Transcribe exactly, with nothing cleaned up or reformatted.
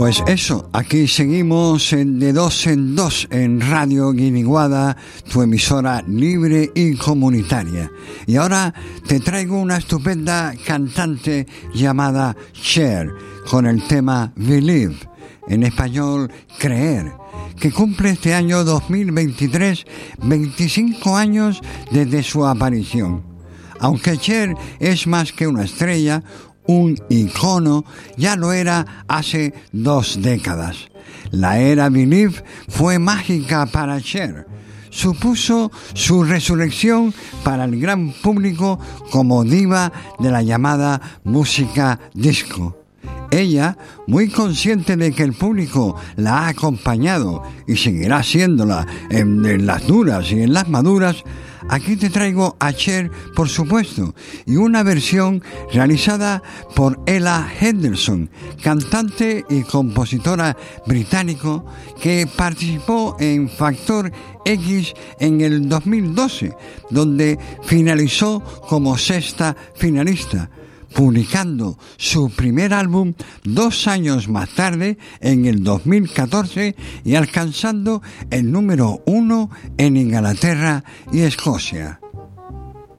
Pues eso, aquí seguimos en de dos en dos en Radio Guiniguada, tu emisora libre y comunitaria. Y ahora te traigo una estupenda cantante llamada Cher, con el tema Believe, en español Creer, que cumple este año dos mil veintitrés veinticinco años desde su aparición. Aunque Cher es más que una estrella, un icono, ya lo era hace dos décadas. La era Believe fue mágica para Cher. Supuso su resurrección para el gran público como diva de la llamada música disco. Ella, muy consciente de que el público la ha acompañado y seguirá haciéndola en, en las duras y en las maduras, aquí te traigo a Cher, por supuesto, y una versión realizada por Ella Henderson, cantante y compositora británico que participó en Factor X en el dos mil doce, donde finalizó como sexta finalista, publicando su primer álbum dos años más tarde, en el dos mil catorce, y alcanzando el número uno en Inglaterra y Escocia.